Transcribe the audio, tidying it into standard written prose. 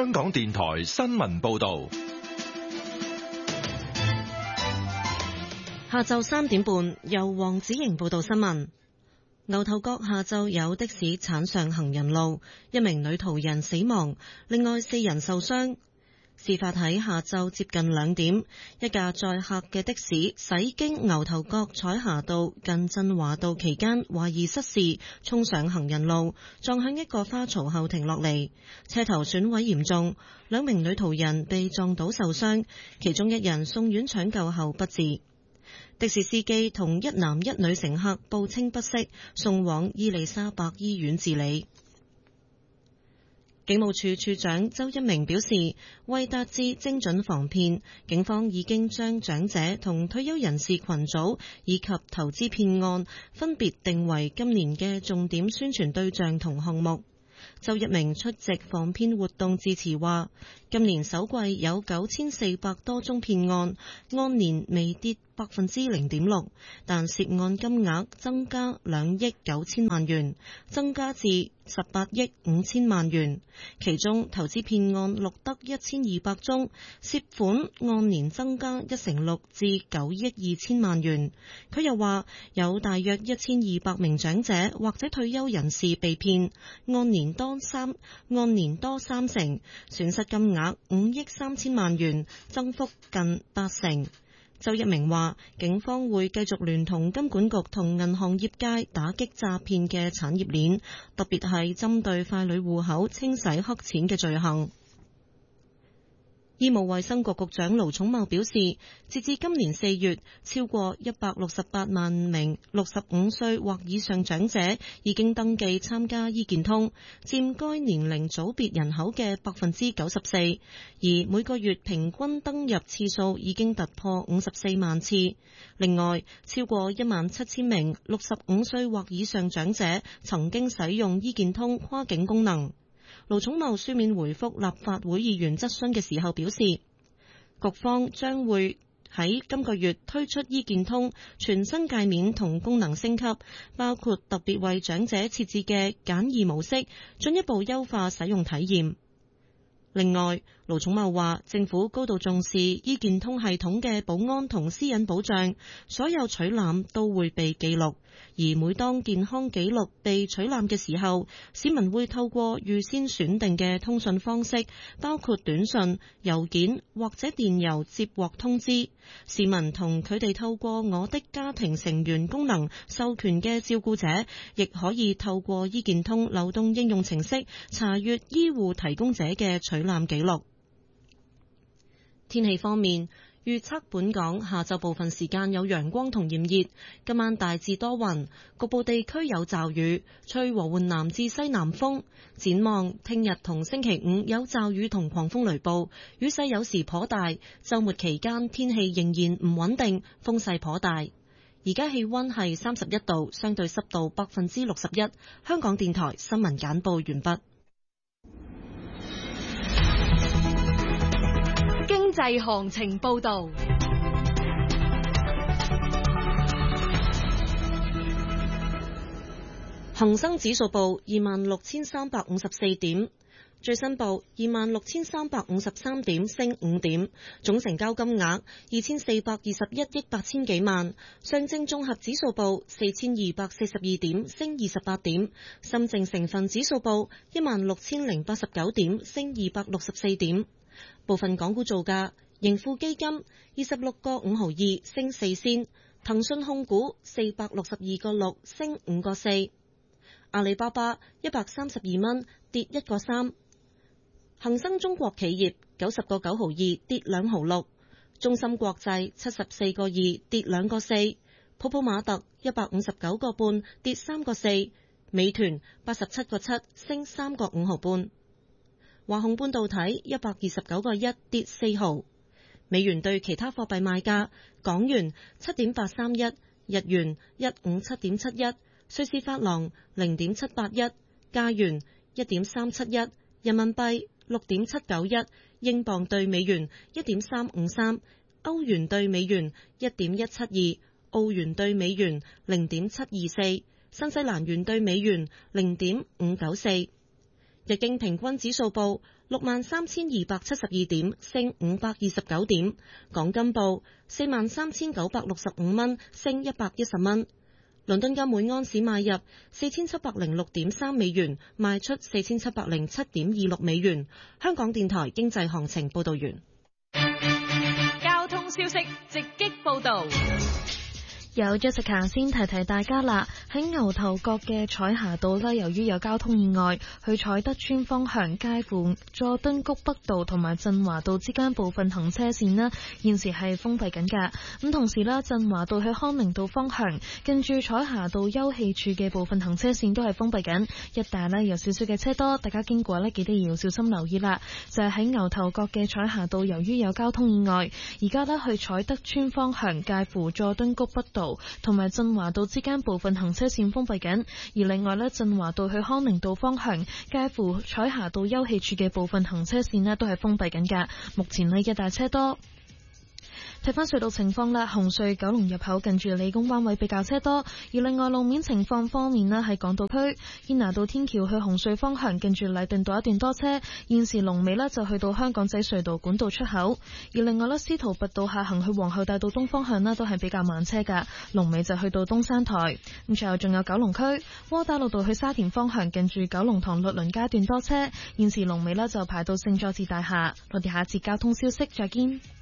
香港電台新聞報道。 下晝3點半，由黃子瑩報道新聞。牛頭角下晝有的士鏟上行人路，一名女途人死亡，另外4人受傷。事發喺下晝接近2點，一架載客嘅的士駛經牛頭角彩霞道近振華道期間，懷疑失事，衝上行人路，撞向一個花槽後停落嚟，車頭損毀嚴重，2名女途人被撞倒受傷，其中1人送院搶救後不治。的士司機同1男1女乘客報稱不適，送往伊利沙伯醫院治理。警務處處長周一鳴表示，為達至精準防騙，警方已經將長者同退休人士群組以及投資騙案分別定為今年嘅重點宣傳對象同項目。周一鳴出席防騙活動致辭話，今年首季有9400多宗騙案，按年微跌0.6%，但涉案金額增加2億9千萬元，增加至18億5千萬元。其中投資騙案錄得1200宗，涉款按年增加1成6至9億2千萬元。佢又話有大約1200名長者或者退休人士被騙，按年多3成，損失金額5億3千萬元，增幅近8成。周一鳴話，警方會繼續聯同金管局同銀行業界打擊詐騙嘅產業鏈，特別係針對傀儡戶口清洗黑錢嘅罪行。醫務衛生局局長盧寵茂表示，截至今年4月，超過168萬名65歲或以上長者已經登記參加醫健通，佔該年齡組別人口嘅94%，而每個月平均登入次數已經突破54萬次。另外，超過17000名65歲或以上長者曾經使用醫健通跨境功能。盧寵茂書面回覆立法會議員質詢嘅時候表示，局方將會喺今個月推出醫健通全新界面同功能升級，包括特別為長者設置嘅簡易模式，進一步優化使用體驗。另外，盧寵茂話，政府高度重視醫健通系統嘅保安同私隱保障，所有取覽都會被記錄，而每當健康記錄被取覽嘅時候，市民會透過預先選定嘅通訊方式，包括短信、郵件或者電郵接獲通知。市民同佢哋透過我的家庭成員功能授權嘅照顧者，亦可以透過醫健通流動應用程式查閱醫護提供者嘅取覽記錄。天氣方面，預測本港下晝部分時間有陽光同炎熱，今晚大致多雲，局部地區有驟雨，吹和緩南至西南風。展望聽日同星期5有驟雨同狂風雷暴，雨勢有時頗大。週末期間天氣仍然唔穩定，風勢頗大。而家氣溫係31度，相對濕度61%。香港電台新聞簡報完畢。 經濟行情報道， 恒生指數報26,354點，最新報26,353點，升5點，總成交金額2,421億8千幾萬。上證綜合指數報4,242點，升28點。深證成分指數報16,089點，升264點。部分港股造價：盈富基金26個5毫2升4仙，騰訊控股462個6升5個4，阿里巴巴132蚊跌1個3，恒生中國企業90個9毫2跌2毫6，中芯國際74個2跌2個4，普普馬特159個半跌3個4，美團87個7升3個5毫半。華虹半導體129個1跌4毫。美元對其他貨幣賣價：港元7.831，日元157.71，瑞士法郎0.781，加元1.371，人民幣6.791，英鎊對美元1.353，歐元對美元1.172，澳元對美元0.724，新西蘭元對美元0.594。 日經平均指數報63,272點，升529點。港金報43,965蚊，升110蚊。倫敦金每安士買入4706.3美元，賣出4707.26美元。香港電台經濟行情報道完。 交通消息直擊報道。 有 Jessica 先提提大家啦，喺牛頭角嘅彩霞道呢，由於有交通意外，去彩德邨方向介乎佐敦谷北道同埋振華道之間部分行車線呢，現時係封閉緊㗎。咁同時呢，振華道去康寧道方向近住彩霞道休憩處嘅部分行車線都係封閉緊，一帶呢有少少嘅車多，大家經過呢記得要小心留意啦。就係喺牛頭角嘅彩霞道，由於有交通意外，而家呢去彩德邨方向介乎佐敦谷北道同埋振華道之間部分行車線封閉緊，而另外呢，振華道去康寧道方向介乎彩霞道休憩處嘅部分行車線呢都係封閉緊㗎。目前呢一帶車多。睇翻隧道情況啦，紅隧九龍入口近住理工灣位比較車多，而另外路面情況方面呢，喺港島區堅拿道天橋去紅隧方向近住禮頓道一段多車，現時龍尾呢就去到香港仔隧道管道出口，而另外呢，司徒拔道下行去皇后大道東方向呢都係比較慢車㗎，龍尾就去到東山台。咁最後仲有九龍區窩打老道去沙田方向近住九龍塘律倫街段多車，現時龍尾呢就排到聖佐治大廈。我哋下一節交通消息再見。